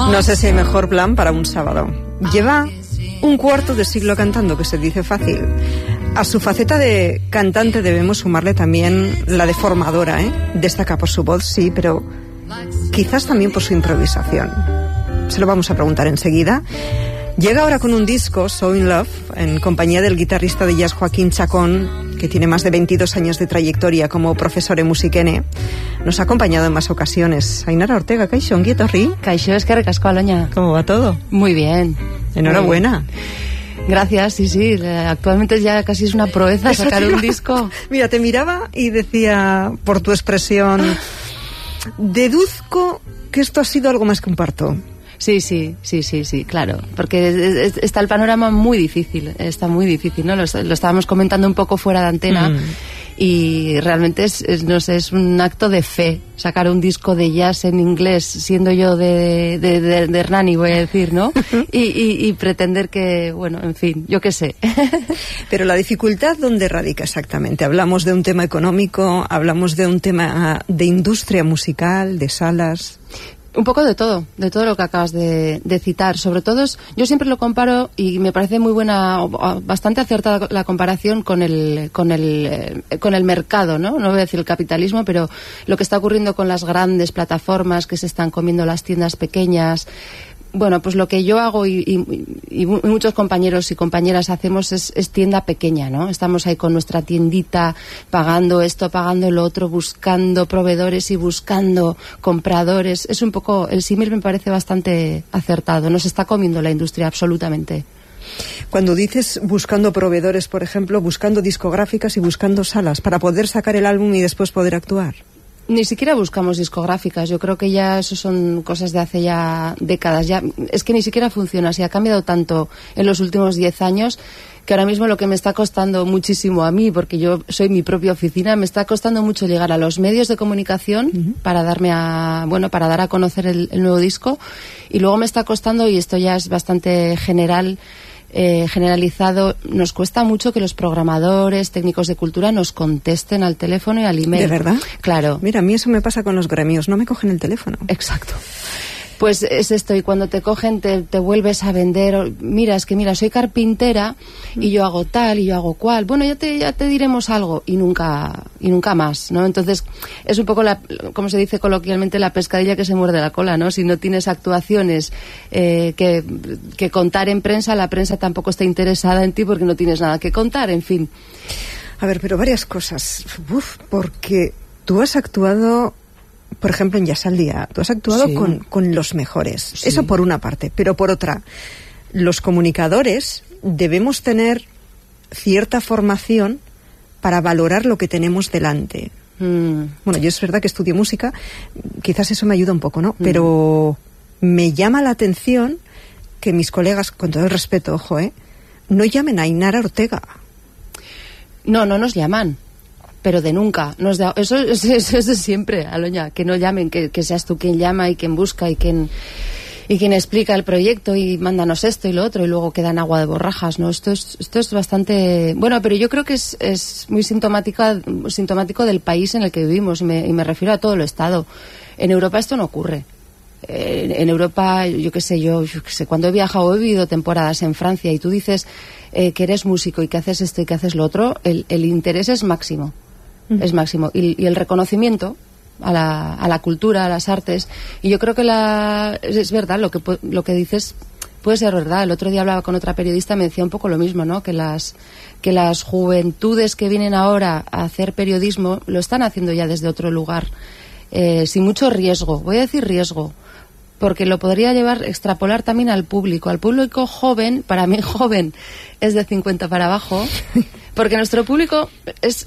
No sé si hay mejor plan para un sábado. Lleva un cuarto de siglo cantando, que se dice fácil. A su faceta de cantante debemos sumarle también la de formadora, ¿eh? Destaca por su voz, sí, pero quizás también por su improvisación. Se lo vamos a preguntar enseguida. Llega ahora con un disco, So In Love, en compañía del guitarrista de jazz Joaquín Chacón, que tiene más de 22 años de trayectoria como profesor en musiquene. Nos ha acompañado en más ocasiones. Ainara Ortega, kaixo, ongi etorri. Kaixo, eskerrik asko, Aloña. ¿Cómo va todo? Muy bien. Enhorabuena. Gracias, sí. Actualmente ya casi es una proeza sacar un disco. Mira, te miraba y decía, por tu expresión, deduzco que esto ha sido algo más que un parto. Sí, claro, porque está el panorama muy difícil, ¿no? Lo estábamos comentando un poco fuera de antena y realmente es un acto de fe sacar un disco de jazz en inglés, siendo yo de Hernani, voy a decir, ¿no? y pretender que, bueno, en fin, yo qué sé. Pero la dificultad, ¿dónde radica exactamente? Hablamos de un tema económico, hablamos de un tema de industria musical, de salas... Un poco de todo lo que acabas de citar. Sobre todo, yo siempre lo comparo y me parece muy buena, bastante acertada la comparación con el mercado, ¿no? No voy a decir el capitalismo, pero lo que está ocurriendo con las grandes plataformas que se están comiendo las tiendas pequeñas. Bueno, pues lo que yo hago y muchos compañeros y compañeras hacemos es tienda pequeña, ¿no? Estamos ahí con nuestra tiendita, pagando esto, pagando lo otro, buscando proveedores y buscando compradores. Es un poco, el símil me parece bastante acertado. Nos está comiendo la industria absolutamente. Cuando dices buscando proveedores, por ejemplo, buscando discográficas y buscando salas para poder sacar el álbum y después poder actuar. Ni siquiera buscamos discográficas, yo creo que ya eso son cosas de hace ya décadas. Ya es que ni siquiera funciona así, ha cambiado tanto en los últimos 10 años que ahora mismo lo que me está costando muchísimo a mí, porque yo soy mi propia oficina, me está costando mucho llegar a los medios de comunicación para dar a conocer el nuevo disco, y luego me está costando, y esto ya es bastante generalizado, nos cuesta mucho que los programadores, técnicos de cultura nos contesten al teléfono y al email. ¿De verdad? Claro. Mira, a mí eso me pasa con los gremios, no me cogen el teléfono. Exacto. Pues es esto, y cuando te cogen te vuelves a vender. Mira, soy carpintera y yo hago tal y yo hago cual. Bueno, ya te diremos algo, y nunca más, ¿no? Entonces es un poco como se dice coloquialmente, la pescadilla que se muerde la cola, ¿no? Si no tienes actuaciones que contar en prensa, la prensa tampoco está interesada en ti porque no tienes nada que contar, en fin. A ver, pero varias cosas. Porque tú has actuado, por ejemplo, en Jazz al Día, tú has actuado con los mejores. Sí. Eso por una parte. Pero por otra, los comunicadores debemos tener cierta formación para valorar lo que tenemos delante. Bueno, yo es verdad que estudio música, quizás eso me ayuda un poco, ¿no? Pero me llama la atención que mis colegas, con todo el respeto, ojo, no llamen a Ainara Ortega. No nos llaman. Pero de nunca. Eso es de siempre, Aloña, que no llamen, que seas tú quien llama y quien busca y quien explica el proyecto y mándanos esto y lo otro, y luego quedan agua de borrajas, ¿no? Esto es bastante... Bueno, pero yo creo que es muy sintomático del país en el que vivimos, y me refiero a todo el Estado. En Europa esto no ocurre. En Europa, yo qué sé, cuando he viajado, he vivido temporadas en Francia, y tú dices que eres músico y que haces esto y que haces lo otro, el interés es máximo. Es máximo. Y el reconocimiento a la cultura, a las artes. Y yo creo que es verdad, lo que dices puede ser verdad. El otro día hablaba con otra periodista, me decía un poco lo mismo, ¿no? Que las juventudes que vienen ahora a hacer periodismo lo están haciendo ya desde otro lugar, sin mucho riesgo. Voy a decir riesgo, porque lo podría extrapolar también al público. Al público joven, para mí joven es de 50 para abajo, porque nuestro público es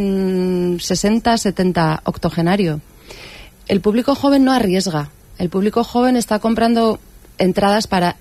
60, 70 octogenario. El público joven no arriesga. El público joven está comprando entradas para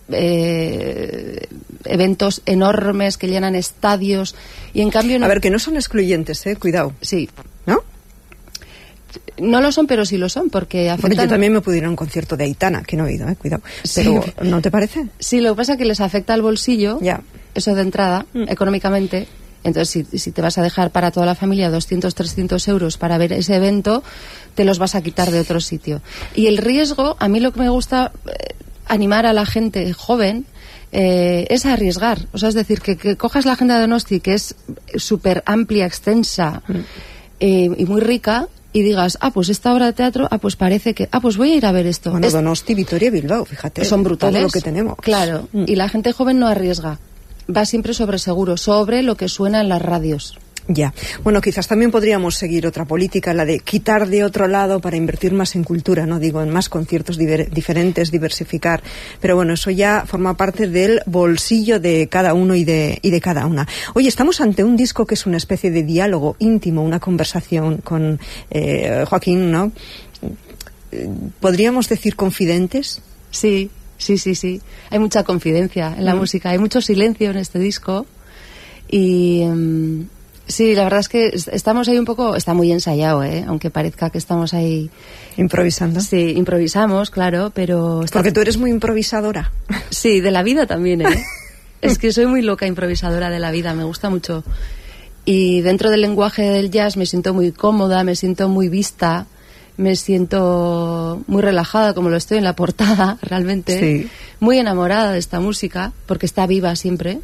eventos enormes que llenan estadios, y en cambio... A ver, que no son excluyentes, cuidado. Sí. ¿No? No lo son, pero sí lo son, porque afectan... Bueno, yo también me pude ir a un concierto de Aitana, que no he ido, cuidado. Pero, sí. ¿No te parece? Sí, lo que pasa es que les afecta al bolsillo, ya. Eso de entrada, económicamente, Entonces, si te vas a dejar para toda la familia 200, 300 euros para ver ese evento, te los vas a quitar de otro sitio. Y el riesgo, a mí lo que me gusta animar a la gente joven es arriesgar. O sea, es decir, que cojas la agenda de Donosti, que es súper amplia, extensa y muy rica, y digas, pues esta obra de teatro, pues parece que, pues voy a ir a ver esto. Bueno, Donosti, Vitoria, Bilbao, fíjate. Son brutales. Todo lo que tenemos. Claro. Y la gente joven no arriesga. Va siempre sobre seguro, sobre lo que suena en las radios. Ya. Bueno, quizás también podríamos seguir otra política, la de quitar de otro lado para invertir más en cultura, no digo en más conciertos diferentes, diversificar. Pero bueno, eso ya forma parte del bolsillo de cada uno y de cada una. Oye, estamos ante un disco que es una especie de diálogo íntimo, una conversación con Joaquín, ¿no? ¿Podríamos decir confidentes? Sí. Hay mucha confidencia en la música, hay mucho silencio en este disco y sí, la verdad es que estamos ahí un poco, está muy ensayado, aunque parezca que estamos ahí improvisando. Sí, improvisamos, claro, pero porque tú eres muy improvisadora. Sí, de la vida también, Es que soy muy loca improvisadora de la vida, me gusta mucho. Y dentro del lenguaje del jazz me siento muy cómoda, me siento muy vista. Me siento muy relajada, como lo estoy en la portada, realmente. Sí. Muy enamorada de esta música, porque está viva siempre.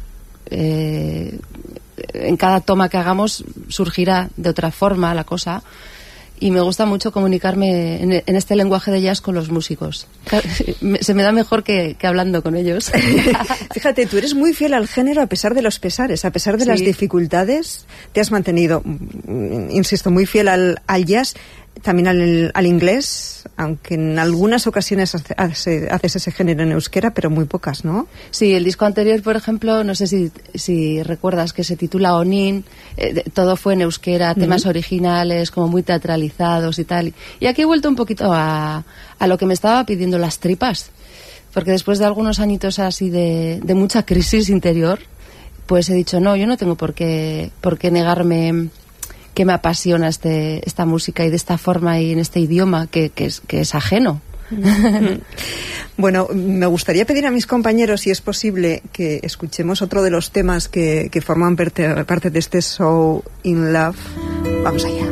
En cada toma que hagamos surgirá de otra forma la cosa. Y me gusta mucho comunicarme en este lenguaje de jazz con los músicos. Se me da mejor que hablando con ellos. Fíjate, tú eres muy fiel al género a pesar de los pesares, a pesar de las dificultades. Te has mantenido, insisto, muy fiel al jazz. También al inglés, aunque en algunas ocasiones haces ese género en euskera, pero muy pocas, ¿no? Sí, el disco anterior, por ejemplo, no sé si recuerdas, que se titula Onin, todo fue en euskera, temas originales, como muy teatralizados y tal. Y aquí he vuelto un poquito a lo que me estaba pidiendo las tripas, porque después de algunos añitos así de mucha crisis interior, pues he dicho, no, yo no tengo por qué negarme que me apasiona esta música y de esta forma y en este idioma que es ajeno. Bueno, me gustaría pedir a mis compañeros, si es posible, que escuchemos otro de los temas que forman parte de este Show in Love. Vamos allá.